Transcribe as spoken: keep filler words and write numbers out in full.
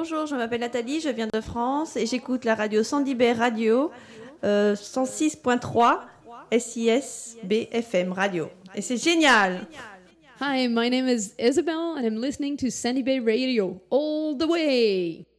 Bonjour, je m'appelle Nathalie, je viens de France et j'écoute la radio Sandy Bay Radio euh, cent six point trois S I S B F M Radio. Et c'est génial! Hi, my name is Isabel and I'm listening to Sandy Bay Radio all the way.